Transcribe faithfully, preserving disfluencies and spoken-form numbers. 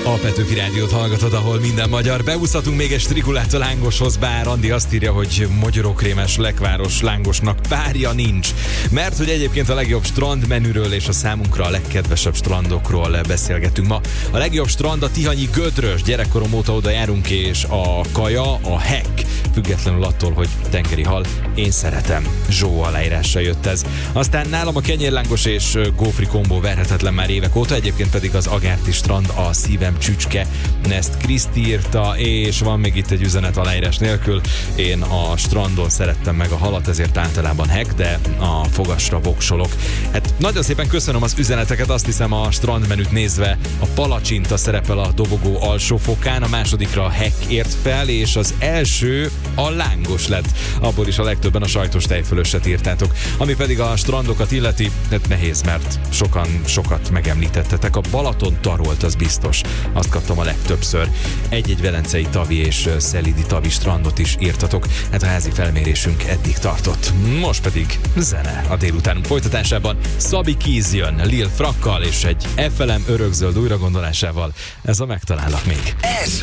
A Petőfi Rádiót hallgatod, ahol minden magyar. Beúszhatunk még egy strikulát a lángoshoz, bár Andi azt írja, hogy magyarokrémes lekváros lángosnak párja nincs. Mert hogy egyébként a legjobb strandmenüről és a számunkra a legkedvesebb strandokról beszélgetünk ma. A legjobb strand a tihanyi Gödrös, gyerekkorom óta oda járunk, és a kaja, a hek, függetlenül attól, hogy tengeri hal, én szeretem. Zsó aláírással jött ez. Aztán nálam a kenyérlángos és gófri kombó verhetetlen már évek óta, egyébként pedig az Agárti strand a szívem csücske. Ezt Kriszti írta, és van még itt egy üzenet aláírás nélkül. Én a strandon szerettem meg a halat, ezért általában hek, de a fogasra voksolok. Hát nagyon szépen köszönöm az üzeneteket, azt hiszem a strandmenüt nézve a palacsinta szerepel a dobogó alsó fokán, a másodikra a hek ért fel, és az első a lángos lett. Abból is a legtöbben a sajtos tejfölöset írtátok. Ami pedig a strandokat illeti, hát nehéz, mert sokan sokat megemlítettetek. A Balaton tarolt, az biztos. Azt kaptam a legtöbbször. Egy-egy velencei tavi és szelidi tavi strandot is írtatok. Hát a házi felmérésünk eddig tartott. Most pedig zene a délutánunk folytatásában. Szabi Keys jön Lil Frakkal és egy ef el em örökzöld újragondolásával. Ez a Megtalállak még. Ez